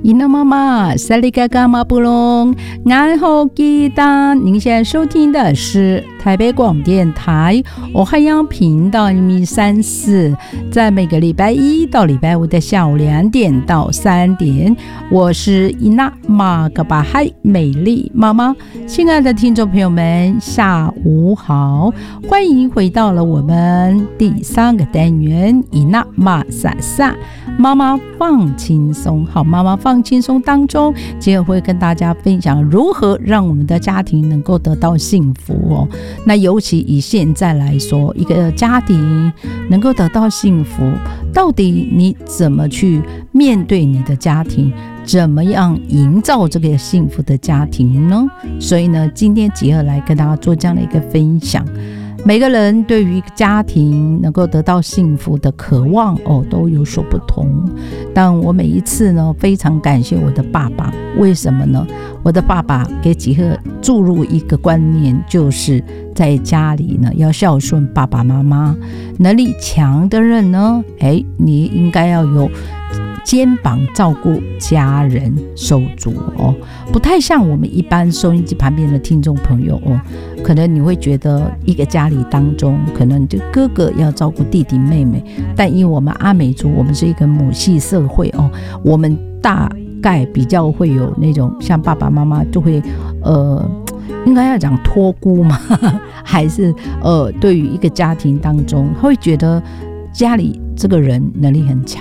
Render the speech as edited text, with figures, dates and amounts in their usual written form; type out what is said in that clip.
伊娜妈妈，萨利嘎嘎马布隆，安好记得。您现在收听的是台北广播电台欧海洋频道134，在每个礼拜一到礼拜五的下午2点到3点，我是伊娜玛格巴海美丽妈妈。亲爱的听众朋友们，下午好，欢迎回到了我们第3个单元伊娜玛萨萨妈妈放轻松。好，妈妈放轻松当中，今天会跟大家分享如何让我们的家庭能够得到幸福哦。那尤其以现在来说，一个家庭能够得到幸福，到底你怎么去面对你的家庭，怎么样营造这个幸福的家庭呢？所以呢，今天结合来跟大家做这样的一个分享。每个人对于一个家庭能够得到幸福的渴望都有所不同。但我每一次呢，非常感谢我的爸爸。为什么呢？我的爸爸给几何注入一个观念，就是在家里呢要孝顺爸爸妈妈。能力强的人呢，你应该要有肩膀照顾家人手足不太像我们一般收音机旁边的听众朋友可能你会觉得一个家里当中，可能就哥哥要照顾弟弟妹妹，但因为我们阿美族，我们是一个母系社会我们大概比较会有那种像爸爸妈妈就会应该要讲托孤嘛还是对于一个家庭当中，他会觉得家里这个人能力很强，